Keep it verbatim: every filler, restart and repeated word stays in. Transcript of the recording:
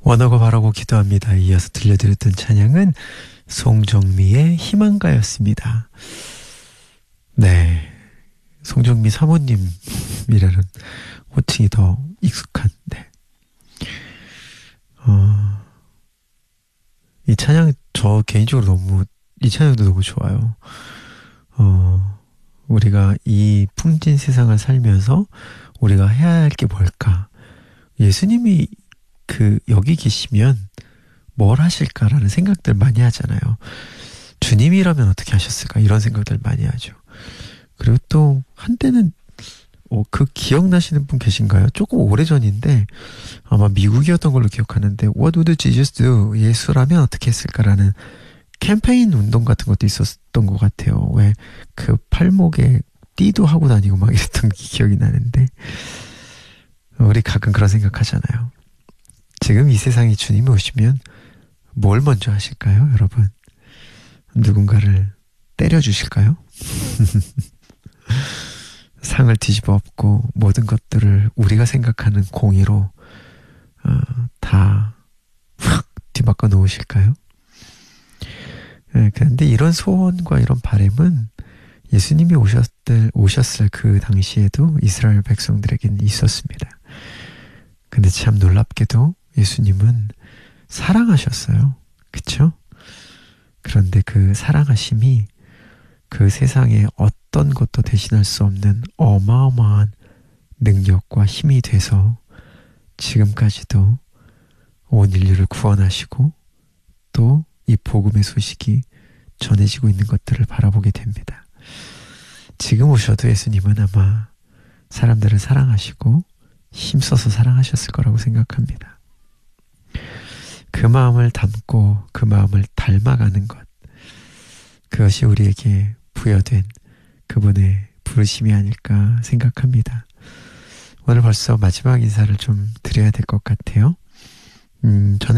원하고 바라고 기도합니다. 이어서 들려드렸던 찬양은 송정미의 희망가였습니다. 네, 송정미 사모님이라는 호칭이 더 익숙한. 네. 어, 이 찬양 저 개인적으로 너무 이 찬양도 너무 좋아요. 어, 우리가 이 풍진 세상을 살면서 우리가 해야 할 게 뭘까? 예수님이 그 여기 계시면 뭘 하실까라는 생각들 많이 하잖아요. 주님이라면 어떻게 하셨을까? 이런 생각들 많이 하죠. 그리고 또 한때는 어, 그 기억나시는 분 계신가요? 조금 오래전인데 아마 미국이었던 걸로 기억하는데 What would Jesus do? 예수라면 어떻게 했을까라는 캠페인 운동 같은 것도 있었던 것 같아요. 왜 그 팔목에 띠도 하고 다니고 막 이랬던 기억이 나는데 우리 가끔 그런 생각하잖아요. 지금 이 세상에 주님이 오시면 뭘 먼저 하실까요, 여러분? 누군가를 때려주실까요? 상을 뒤집어 엎고 모든 것들을 우리가 생각하는 공의로 어, 다 확 뒤바꿔 놓으실까요? 네, 그런데 이런 소원과 이런 바람은 예수님이 오셨을, 오셨을 그 당시에도 이스라엘 백성들에게는 있었습니다. 근데 참 놀랍게도 예수님은 사랑하셨어요. 그쵸? 그런데 그 사랑하심이 그 세상에 어떤 것도 대신할 수 없는 어마어마한 능력과 힘이 돼서 지금까지도 온 인류를 구원하시고 또 이 복음의 소식이 전해지고 있는 것들을 바라보게 됩니다. 지금 오셔도 예수님은 아마 사람들을 사랑하시고 힘써서 사랑하셨을 거라고 생각합니다. 그 마음을 담고 그 마음을 닮아가는 것, 그것이 우리에게 부여된 그분의 부르심이 아닐까 생각합니다. 오늘 벌써 마지막 인사를 좀 드려야 될 것 같아요. 음, 저는